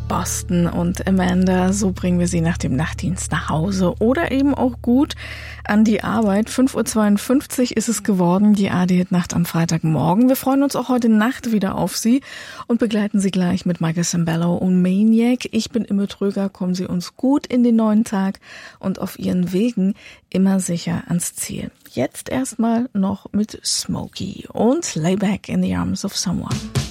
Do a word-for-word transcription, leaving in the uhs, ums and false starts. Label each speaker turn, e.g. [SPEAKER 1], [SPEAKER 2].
[SPEAKER 1] Boston und Amanda, so bringen wir sie nach dem Nachtdienst nach Hause oder eben auch gut an die Arbeit. fünf Uhr zweiundfünfzig ist es geworden, die A D-Hit-Nacht am Freitagmorgen. Wir freuen uns auch heute Nacht wieder auf Sie und begleiten Sie gleich mit Michael Sembello und Maniac. Ich bin Imme Tröger, kommen Sie uns gut in den neuen Tag und auf Ihren Wegen immer sicher ans Ziel. Jetzt erstmal noch mit Smokey und Lay Back in the Arms of Someone.